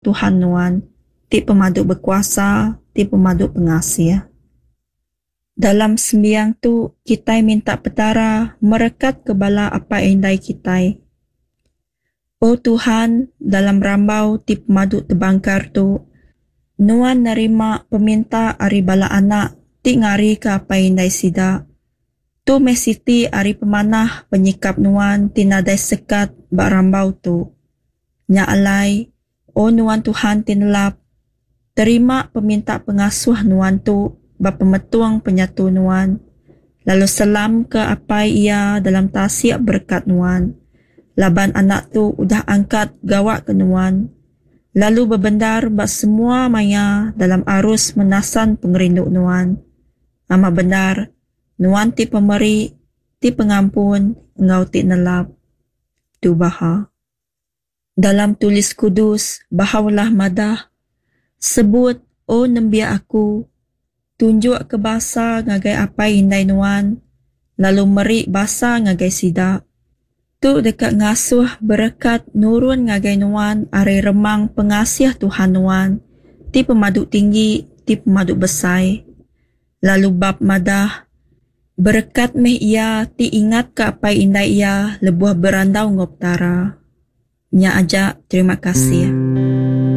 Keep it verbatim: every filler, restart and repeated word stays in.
Tuhan nuan, ti pemaduk berkuasa, ti pemaduk pengasih. Dalam sembiang tu, kita minta petara merekat ke bala apa endai kita. Oh Tuhan, dalam rambau ti pemaduk terbangkar tu, nuan nerima peminta ari bala anak ti ngari ke apa endai sida. Tu mesiti ari pemanah penyikap nuan ti nadai sekat bak rambau tu. Nya alai, oh nuan Tuhan tinelap, terima peminta pengasuh nuan tu bak pemetuang penyatu nuan. Lalu selam ke apa ia dalam tasik berkat nuan. Laban anak tu udah angkat gawak ke nuan. Lalu berbendar bak semua maya dalam arus menasan pengerinduk nuan. Ama benar, nuan ti pemeri, ti pengampun, engau ti nelap. Tu baha. Dalam tulis kudus, bahaulah madah. Sebut, oh nembia aku. Tunjuk ke bahasa ngagai apa indai nuan. Lalu meri bahasa ngagai sida. Tu dekat ngasuh berkat nurun ngagai nuan are remang pengasih Tuhan nuan. Ti pemaduk tinggi, ti pemaduk besai. Lalu bab madah. Berkat meh ia ti ingat ke apa indai ia lebuah berandau ngoptara. Nya aja terima kasih.